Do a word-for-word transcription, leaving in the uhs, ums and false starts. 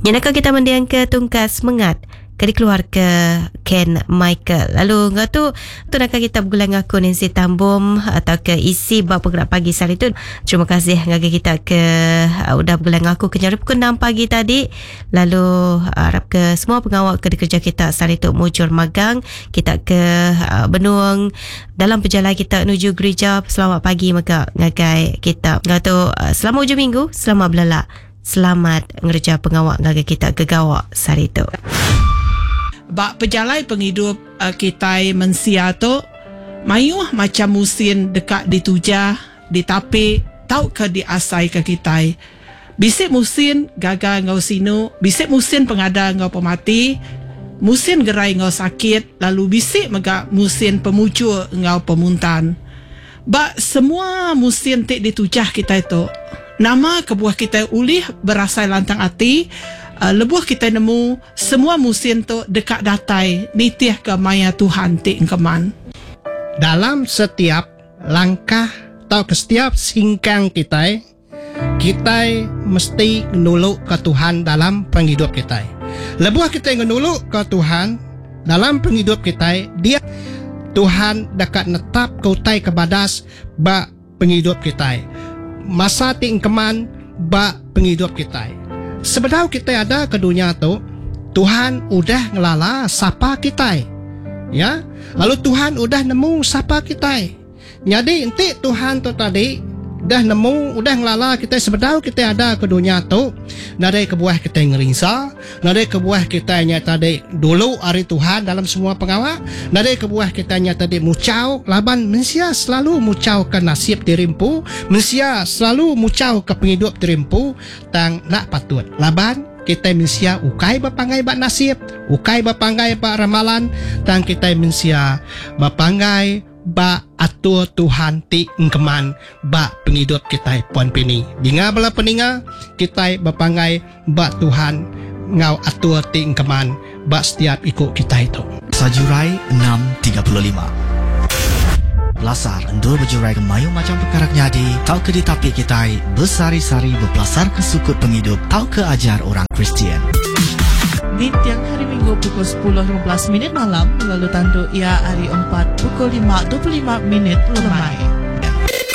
Yanakah kita mendiang ke tungkas mengat kadi keluar ke Ken Michael. Lalu ngah tu tu nak kita bergulang aku Nancy Tambum atau ke isi bab bergerak pagi sehari tu. Terima kasih ngah kita ke uh, udah bergulang aku ke nyari pukul enam pagi tadi. Lalu uh, harap ke semua pengawal ke kerja kita sehari tu mujur magang. Kita ke uh, Benung dalam perjalanan kita menuju gereja. Selamat pagi maka ngagai kita. Ngah tu uh, selamat hujung minggu, selamat belala. Selamat ngerja pengawal ngagai kita gegawak sehari tu. Bak pejalai penghidup uh, kita mensia tu mayuh macam musim dekat ditujah, ditapik, tau ke diasai ke kita. Bisik musim gagal ngau sinu, bisik musim pengada ngau pemati, musim gerai ngau sakit, lalu bisik mega musim pemucu ngau pemuntan. Bak semua musim tik ditujah kita itu, nama kebuah kita ulih berasai lantang hati. Uh, lebuh kita nemu semua musim tu dekat datai nitiah ke maya Tuhan tik keman. Dalam setiap langkah atau ke setiap singkang kita, kita mesti nuluk ke Tuhan dalam penghidup kita. Lebuh kita nuluk ke Tuhan dalam penghidup kita, dia Tuhan dekat netap kautai kebadas ba penghidup kita. Masa tik keman ba penghidup kita. Sebelum kita ada ke dunia tu, Tuhan udah ngelala sapa kita, ya. Lalu Tuhan udah nemu sapa kita. Jadi nanti Tuhan tu tadi dah nemu, udah ngelala kita sebelum kita ada ke dunia tu. Dari kebuah kita ngerisa, dari kebuah kita nya tadi dulu hari Tuhan dalam semua pengawal, dari kebuah kita nya tadi mucau laban mensia selalu mucau ke nasib dirimpu, mensia selalu mucau ke penghidup dirimpu, tang nak patut laban kita mensia ukai bapangai bak nasib, ukai bapangai bak ramalan, tang kita mensia bapangai ba atur Tuhan ti engkeman ba penghidup kita puan pini. Dinga bala peninga kita bapangai ba Tuhan ngau atur ti engkeman ba setiap ikut kita itu. Sajurai enam tiga puluh lima. Belasar endur berjurai ke mayu macam perkara nyadi, tau ke ditapi kita bersari-sari berpelasar ke sukut penghidup, tau ke ajar orang Kristian. Di tiang hari Minggu pukul sepuluh lima belas minit malam, lalu tanduk ia hari empat pukul lima dua puluh lima minit lemai.